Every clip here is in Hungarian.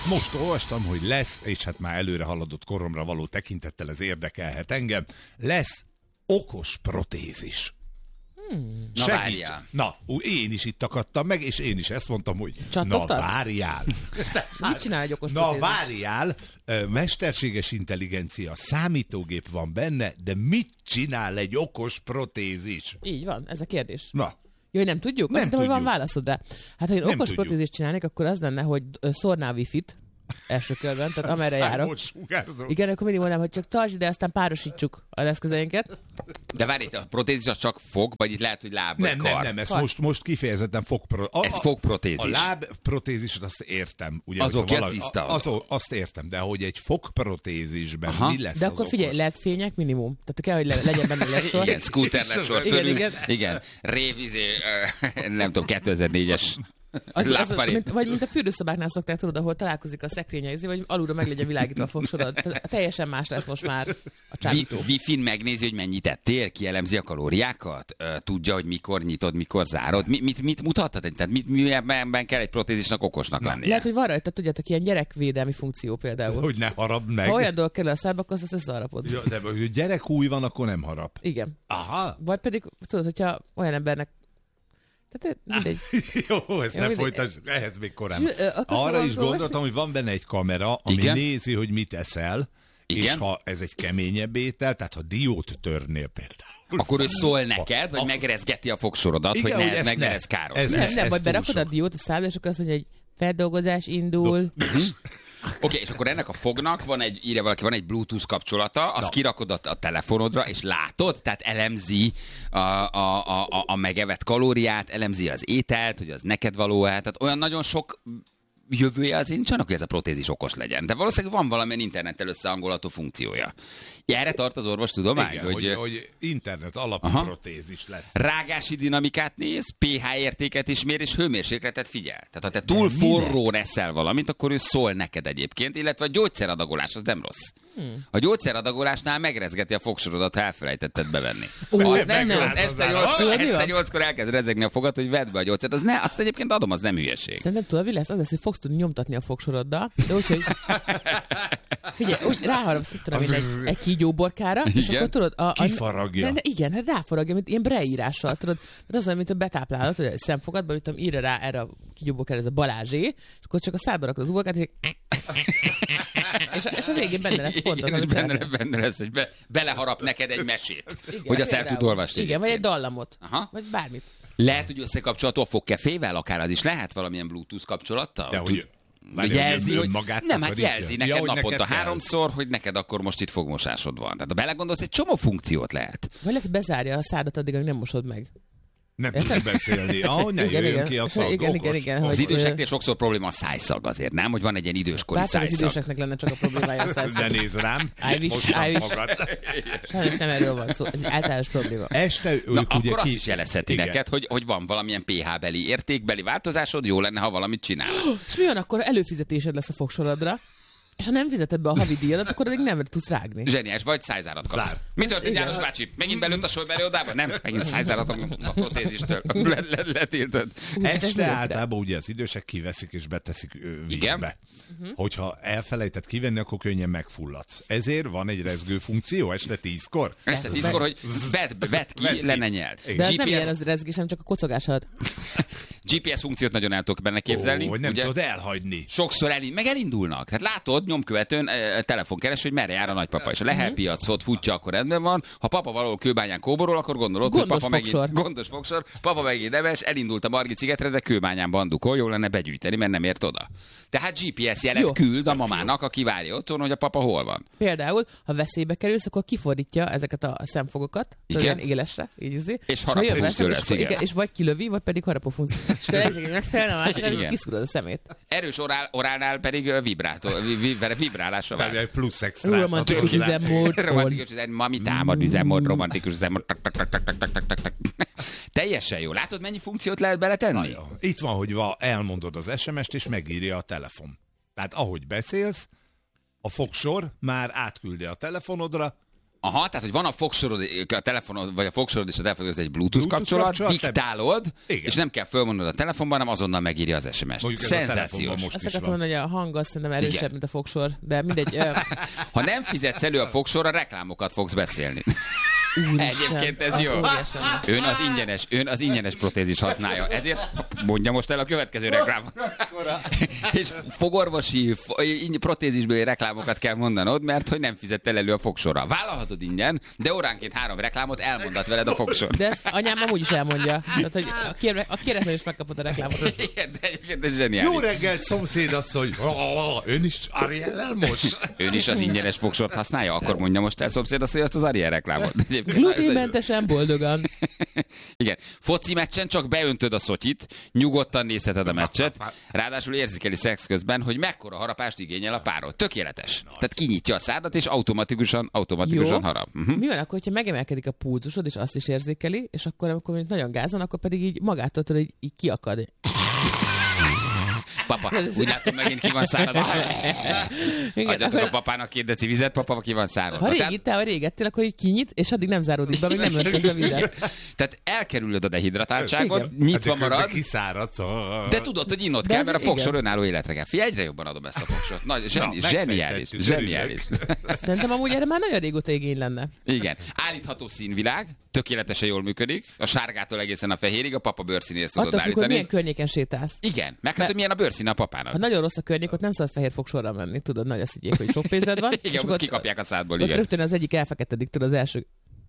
Most olvastam, hogy lesz, és hát már előre haladott koromra való tekintettel ez érdekelhet engem, lesz okos protézis. Na várjál. Na, én is itt akadtam meg, és én is ezt mondtam, hogy Csattottad? na várjál. Mit csinál egy okos Na protézis? várjál, mesterséges intelligencia, számítógép van benne, de mit csinál egy okos protézis? Így van, ez a kérdés. Na, Jó, hogy nem tudjuk? Nem Azt hiszem, hogy van tudjuk. válaszod rá. Hát, ha én Nem okos tudjuk. protézist csinálnék, akkor az lenne, hogy szórnál wifi-t első körben, tehát amerre járok. Számot sugárzó. Igen, akkor mindig mondanám, hogy csak tartsd, de aztán párosítsuk az eszközeinket. De várj, a protézis az csak fog, vagy itt lehet, hogy láb vagy kar? Nem, ez Kar. most kifejezetten Ez fogprotézis. A lábprotézist azt értem. Ugye, Az hogyha oké, az tiszta. azt értem, de hogy egy fogprotézisben Aha. mi lesz De az akkor figyelj, okos? lehet fények minimum. Tehát kell, hogy legyen benne lesor. Igen, scooter lesz sor Igen, fölül. igen. Igen, révizé, nem tudom, 2004-es Az, lábfarét. vagy mint a fürdőszobáknál szokták, tudod, ahol találkozik a szekrénye, vagy alulra meg legyen világítva a fogsorod. Tehát teljesen más lesz most már a csábító. Wi-Fi-n megnézi, hogy mennyit ettél, kielemzi a kalóriákat, tudja, hogy mikor nyitod, mikor zárod. Mit mutathat? Tehát miben kell egy protézisnak okosnak lennie? Lehet, hogy van rajta, tudjátok, ilyen gyerekvédelmi funkció például. Hogy ne harapd meg. Ha olyan dolog kerül a szába, akkor azt összeharapod. Ja, de hogy gyerekúj van, akkor nem harap. Igen. Aha. Vagy pedig, tudod, hogyha olyan embernek... Tehát mindegy. Jó, ezt nem mindegy. folytassuk, ehhez még korán. Akarsz Arra valamit is gondoltam, hogy van benne egy kamera, ami Igen? nézi, hogy mit eszel, Igen? és ha ez egy keményebb étel, tehát ha diót törnél például. Akkor ő szól neked, vagy megrezgeti a fogsorodat, Igen, hogy hogy ezt meg ne ne. lesz káros. Ez- Nem, vagy túl berakod a sok. diót a szádba, és akkor azt mondja, hogy feldolgozás indul. Oké, és akkor ennek a fognak van egy, írja valaki, van egy Bluetooth kapcsolata, azt kirakod a telefonodra, és látod, tehát elemzi a megevett kalóriát, elemzi az ételt, hogy az neked való-e, tehát olyan nagyon sok jövője az nincsenek, hogy ez a protézis okos legyen. De valószínűleg van valamilyen internettel összehangolható funkciója. Erre tart az orvostudomány, Igen, hogy internet alapú Aha. protézis lesz. rágási dinamikát néz, pH értéket is mér, és hőmérsékletet figyel. Tehát ha te túl minek? forró eszel valamit, akkor ő szól neked egyébként, illetve a gyógyszeradagolás az nem rossz. A gyógyszeradagolásnál megrezgeti a fogsorodat, ha elfelejtetted bevenni. Az nem jó, az este 8-kor elkezd rezegni a fogad, hogy vedd be a gyógyszert. Azt egyébként adom, az nem hülyeség. Szerintem tudod, mi lesz? Az lesz, hogy fogsz tudni nyomtatni a fogsoroddal, de úgy, hogy figyelj, úgy ráharapsz, tudom én, egy kígyóborkára, és Igen. akkor tudod... Kifaragja. De igen, hát ráfaragja, mint ilyen breírással, tudod. Tehát az olyan, mint a betáplálat, hogy a szemfogadban, hogy írja rá erre a kígyóborkára, ez a Balázsé, és akkor csak a szádba rakod az uborkát, és a végén benne lesz pont az, Igen, és amit benne lesz, hogy beleharap neked egy mesét, Igen, hogy azt el például. tud olvasni. Igen, vagy egy dallamot. Aha. Vagy bármit. Lehet, hogy összekapcsolható a fogkefével, akár az is lehet valamilyen Bluetooth kapcsolattal? De hogy... Jelzi, hogy önmagát nem, hát takarítja? jelzi Ja, neked hogy naponta neked kell. 3-szor, hogy neked akkor most itt fogmosásod van. Tehát ha belegondolsz, egy csomó funkciót lehet. Vagy lehet, hogy bezárja a szádat addig, amíg nem mosod meg. Nem tudsz beszélni. Ahogy ne jöjjön ki a szag. Igen, okos. igen, Az hogy- időseknél sokszor probléma a szájszag azért, nem? Hogy van egy ilyen időskori Bárcsak az szájszag. időseknek lenne csak a problémája a Ne szájszag. nézz rám. I wish, Mosd I wish. magad. Sajnos nem erről van szó, ez egy általános probléma. Este ők Na, ugye akkor azt is jelezheti Igen. neked, hogy van valamilyen pH-beli, értékbeli változásod, jó lenne, ha valamit csinál. És mi van, akkor előfizetésed lesz a fogsorodra, és ha nem fizeted be a havidíjadat, akkor addig nem tudsz rágni. Zseniás, vagy szájzárat kapsz. Zár. Mi történt, Igen. János bácsi? Megint belőtt a sojbeli odába? Nem, megint szájzárat a protézistől. Letiltod. Este általában ugye az idősek kiveszik és beteszik Igen. vízbe. Hogyha elfelejtett kivenni, akkor könnyen megfulladsz. Ezért van egy rezgő funkció este 10-kor. Este 10-kor, hogy vedd ki, le ne nyeld. De ez nem ilyen GPS, az rezgés, hanem csak a kocogásod. GPS funkciót nagyon el tudok benne képzelni. Hogy nem ugye? tudod elhagyni. Sokszor elindulnak. Tehát látod, nyomkövetőn telefonkeres, hogy merre jár a nagypapa. És a lehelpiacot futja, akkor rendben van. Ha papa valahol Kőbányán kóborol, akkor gondolod, Gondos hogy papa fogsor. megint gondos fogsor, papa megint neves, elindult a Margit szigetre, de Kőbányán bandukol, jól lenne begyűjteni, mert nem ért oda. Tehát GPS jelet Jó. küld a mamának, aki várja otthon, hogy a papa hol van. Például, ha veszélybe kerülsz, akkor kifordítja ezeket a szemfogokat, Igen. ilyen élesre, így izé. És ha harapó jön funkció veszem, lesz, és, igen. és vagy kilövi, vagy pedig harapó funkció. És akkor egyik megfelelne a másikra, és Igen. kiszúrod a szemét. Erős orálnál pedig vibrálásra vár. Egy plusz extra. Romantikus üzemmód. Romantikus üzemmód, mami támad üzemmód, romantikus üzemmód. Teljesen jó. Látod, mennyi funkciót lehet beletenni? Itt van, hogy elmondod az SMS-t, és megírja a telefon. Tehát ahogy beszélsz, a fogsor már átküldi a telefonodra, Aha, tehát, hogy van a fogsorod, a telefonod, vagy a fogsorod és a telefonod között egy Bluetooth kapcsolat, diktálod, és nem kell fölmondod a telefonban, hanem azonnal megírja az SMS-t. Szenzációs. Azt akartam mondani, hogy a hang azt szerintem erősebb, mint a fogsor, de mindegy. Ha nem fizetsz elő a fogsorra, reklámokat fogsz beszélni. Egyébként ez jó. Ön az ingyenes protézis használja. Ezért mondja most el a következő reklámot. És fogorvosi protézisbeli reklámokat kell mondanod, mert hogy nem fizettél elő a fogsorra. Vállalhatod ingyen, de óránként 3 reklámot elmondat veled a fogsor. De ezt anyám amúgy is elmondja. Tehát, hogy a kéretlen is megkapod a reklámot. Igen, de egyébként ez zseniális. Jó reggelt, szomszédasszony! Ön is Ariellel most? Ön is az ingyenes fogsort használja? Akkor mondja most el szomszédasszony azt az Ariel reklámot. Gluténmentesen boldogan. Igen. Foci meccsen csak beöntöd a szotyit, nyugodtan nézheted a meccset, ráadásul érzékeli szex közben, hogy mekkora harapást igényel a párod. Tökéletes. Tehát kinyitja a szádat, és automatikusan harap. Mi van akkor, hogyha megemelkedik a pulzusod, és azt is érzékeli, és akkor, amikor nagyon gázon, akkor pedig így magától tudod, hogy így kiakad. Papa, úgy látom, megint ki van szárad. Adjatok a papának 2 deci vizet, papa ki van szárad. Ha régettél, akkor így kinyit, és addig nem záródik be, még nem öntözd a vizet. Tehát elkerülöd a dehidratáltságot, nyitva marad, de tudod, hogy innod kell, mert a fogsor önálló életre kell. Figyelj, egyre jobban adom ezt a fogsort. Zseniális. Szerintem amúgy erre már nagyon régóta igény lenne. Igen. Állítható színvilág, tökéletesen jól működik. A sárgától egészen a fehérig, a papa bőrszínéhez tudod állítani. Attól, milyen környéken sétálsz. Igen, meg hát, hogy milyen a bőrszíne a papának. Ha nagyon rossz a környék, ott nem szabad fehér fogsorra menni, tudod, nagy azt higgyék, hogy sok pénzed van. Igen, ott kikapják a szádból, igen. Rögtön az egyik elfeketedik, tudod, az első.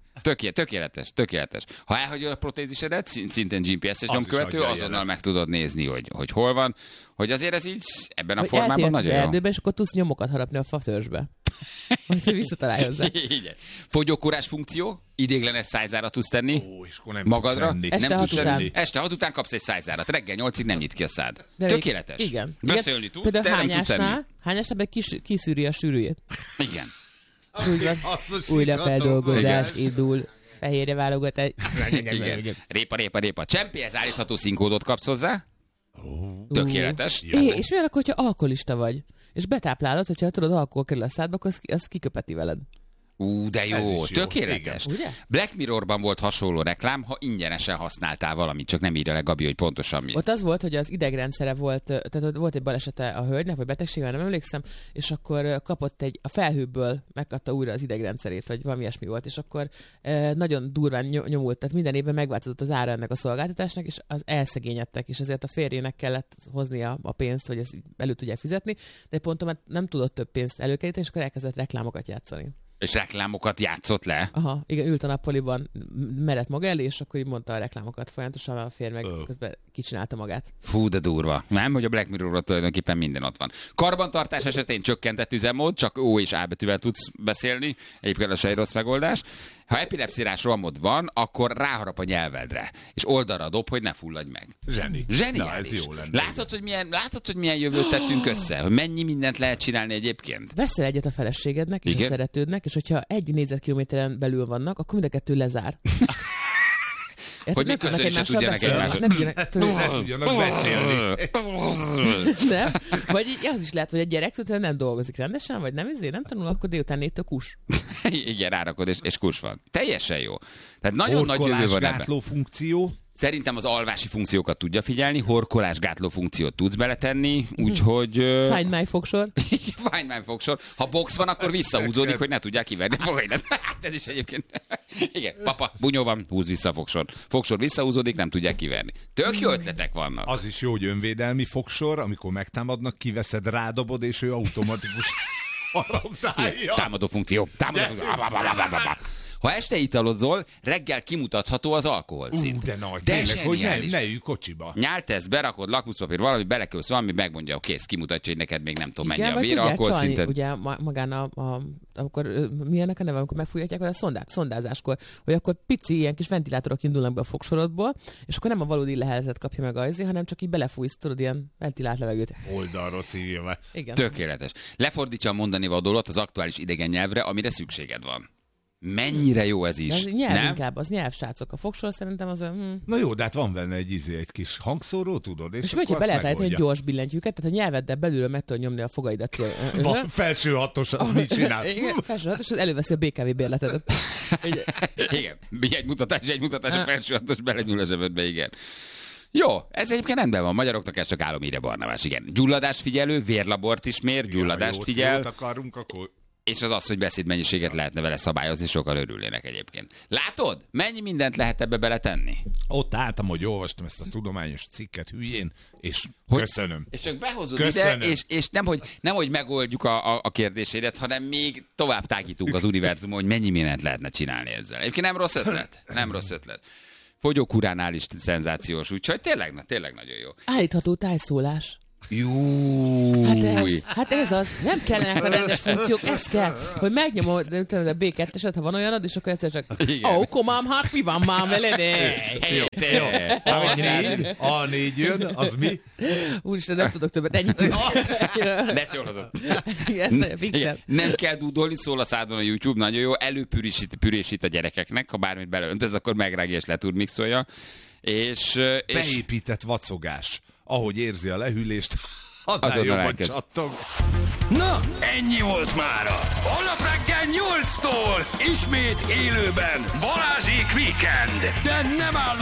Tökéletes. Ha elhagyod a protézisedet, szintén GPS-es nyomkövető, azonnal meg tudod nézni, hogy hol van. Hogy azért ez így ebben a formában nagyon jó. Erdőben, és akkor tudsz nyomokat harapni a fatörzsbe. Hogy visszatalálj hozzá. Igen. Fogyókúrás funkció, idéglenes szájzárat tudsz tenni magadra. Este 6 után kapsz egy szájzárat. Reggel 8-ig nem nyit ki a szád. Tökéletes. Igen. Beszélni tudsz, de nem tudsz enni. Hányásnál kiszűri a sűrűjét. Igen. Újrafeldolgozás indul. Fehérre válogatás. Répa. Csempihez állítható színkódot kapsz hozzá. Tökéletes. És mi van akkor, hogyha alkoholista vagy? És betáplálod, hogyha tudod, alkohol kerül a szádba, akkor az kiköpeti veled. De jó, tökéletes. Black Mirrorban volt hasonló reklám, ha ingyenesen használtál valamit, csak nem írja le Gabi, hogy pontosan mi. Ott az volt, hogy az idegrendszere volt, tehát volt egy balesete a hölgynek, vagy betegsége, nem emlékszem, és akkor kapott a felhőből megkapta újra az idegrendszerét, vagy valami ilyesmi volt, és akkor nagyon durván nyomult, tehát minden évben megváltozott az ára ennek a szolgáltatásnak, és az elszegényedtek, és ezért a férjének kellett hoznia a pénzt, hogy ezt elő tudják fizetni, de pontosan nem tudott több pénzt előkeríteni, és akkor elkezdett reklámokat játszani. És reklámokat játszott le? Aha, igen, ült a nappaliban, merett maga elé, és akkor így mondta a reklámokat folyamatosan, a férj meg közben kicsinálta magát. Fú, de durva. Nem, hogy a Black Mirrorról tulajdonképpen minden ott van. Karbantartás esetén csökkentett üzemmód, csak O és A betűvel tudsz beszélni, egyébként az se egy rossz megoldás. Ha epilepszirás rohamod van, akkor ráharap a nyelvedre, és oldalra dob, hogy ne fulladj meg. Zseniális. Na, ez jó lenne. Látod, hogy milyen jövőt tettünk össze? Hogy mennyi mindent lehet csinálni egyébként? Veszel egyet a feleségednek és a szeretődnek, és hogyha 1 négyzetkilométeren belül vannak, akkor mind a 2 lezár. Hogy még köszönni se tudjanak egymáshoz. Nem tudjanak beszélni. Nem? Vagy az is lehet, hogy a gyerek utána nem dolgozik rendesen, vagy nem tanul, akkor délután 4-től kus. Igen, rárakod, és kus van. Teljesen jó. Tehát nagyon nagy jövő van ebben. Funkció. Szerintem az alvási funkciókat tudja figyelni, horkolásgátló funkciót tudsz beletenni, úgyhogy... Find my fogsor. Find my fogsor. Ha box van, akkor visszahúzódik, hogy ne tudják kiverni a fogaidat. Ez is egyébként... Igen, papa, bunyó van, húz vissza a fogsor. Fogsor visszahúzódik, nem tudják kiverni. Tök jó ötletek vannak. Az is jó, hogy önvédelmi fogsor, amikor megtámadnak, kiveszed, rádobod, és ő automatikus haraptálja. Támadó funkció. Ha este italozol, reggel kimutatható az alkoholszint. De nagy, tényleg, hogy ne ülj kocsiba. Nyáltesz, berakod lakmuszpapír, valami belekölsz, valami megmondja, kész, kimutatja, hogy neked még nem tudom mennyi a véralkoholszinted. Ugye magán amikor milyennek a neve, amikor megfújhatják a szondázáskor, hogy akkor pici ilyen kis ventilátorok indulnak be a fogsorodból, és akkor nem a valódi lehelet kapja meg hanem csak így belefújsz, tudod, ilyen ventilált levegőt. Oldalról szívja. Tökéletes. Lefordítja a mondani vadólat az aktuális idegen nyelvre, amire szükséged van. Mennyire jó ez is. Ez nyelv nem? inkább, az nyelv, srácok. A fogsor szerintem az olyan... Na jó, de hát van benne egy kis hangszóró, tudod? És hogyha be lehet állítani, hogy gyors billentyűket, tehát a nyelveddel belülről meg tudod nyomni a fogaidat. Van felső hatos, az mit csinál? Igen, felső hatos, az előveszi a BKV bérletedet. Igen, egy mutatás, a felső hatos belenyúl a zsebedbe, igen. Jó, ez egyébként rendben van. Magyaroknak ez csak álomhíre, Barnabás, igen. Gyulladásfigyelő, vérlabort is mér, gyulladást figyel. Jót akarunk, akkor... És az, hogy beszédmennyiséget lehetne vele szabályozni, sokkal örülnének egyébként. Látod? Mennyi mindent lehet ebbe beletenni? Ott álltam, hogy olvastam ezt a tudományos cikket hülyén, és köszönöm. És csak behozod köszönöm. ide, és nemhogy megoldjuk a kérdésédet, hanem még tovább tágítunk az univerzumon, hogy mennyi mindent lehetne csinálni ezzel. Egyébként nem rossz ötlet. Nem rossz ötlet. Fogyókúránál is szenzációs, úgyhogy tényleg nagyon jó. Állítható tájszólás. Júj. Hát ez az. Nem kellenek a rendes funkciók, ez kell, hogy megnyomod a B2-eset, ha van olyanod, és akkor egyszer csak komám, hát mi van már veled? Jó. A4 jön, az mi? Úristen, nem tudok többet, ennyit tudok. De ezt jól hozott. Nem kell dúdolni, szól a szádon a YouTube, nagyon jó, előpürésít a gyerekeknek, ha bármit beleöntesz, akkor megrágja és letúrmixolja. És beépített vacogás. Ahogy érzi a lehűlést, annál jobban csattog. Na, ennyi volt mára. Holnap reggel 8-tól ismét élőben Balázsék Weekend. De nem állunk